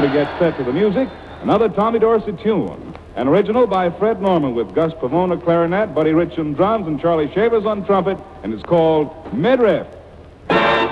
to get set to the music, another Tommy Dorsey tune. An original by Fred Norman with Gus Pavona clarinet, Buddy Rich on drums, and Charlie Shavers on trumpet, and it's called Midriff.